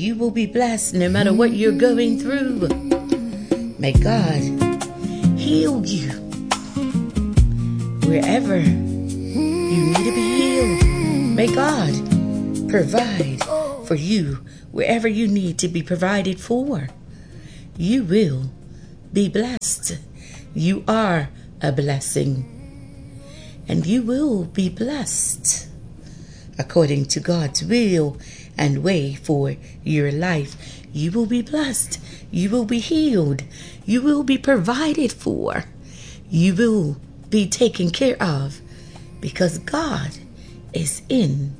you will be blessed no matter what you're going through. May God heal you wherever you need to be healed. May God provide for you wherever you need to be provided for. You will be blessed. You are a blessing. And you will be blessed according to God's will and way for your life. You will be blessed. You will be healed. You will be provided for. You will be taken care of because God is in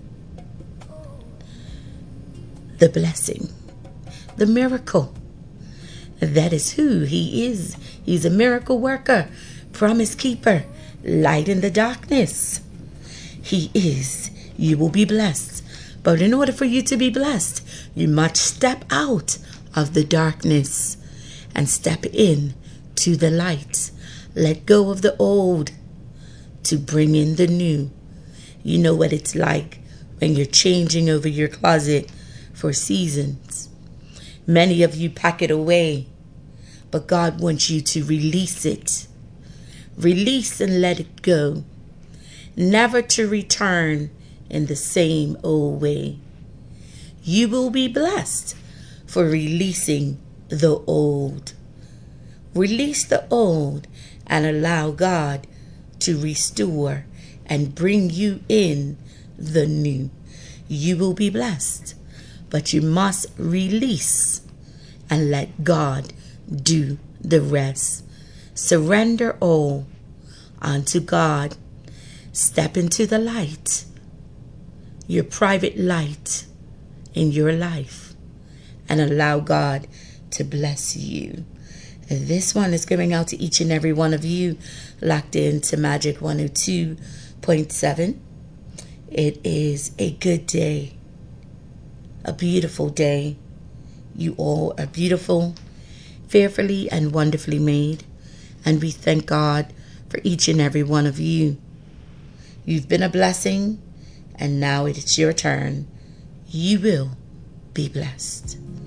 the blessing, the miracle. That is who He is. He's a miracle worker, promise keeper, light in the darkness. He is. You will be blessed. But in order for you to be blessed, you must step out of the darkness and step in to the light. Let go of the old to bring in the new. You know what it's like when you're changing over your closet for seasons. Many of you pack it away, but God wants you to release it. Release and let it go. Never to return in the same old way. You will be blessed for releasing the old. Release the old and allow God to restore and bring you in the new. You will be blessed, but you must release and let God do the rest. Surrender all unto God. Step into the light, your private light in your life, and allow God to bless you. This one is going out to each and every one of you locked into Magic 102.7. It is a good day, a beautiful day. You all are beautiful, fearfully and wonderfully made, and we thank God for each and every one of you. You've been a blessing, and now it is your turn. You will be blessed.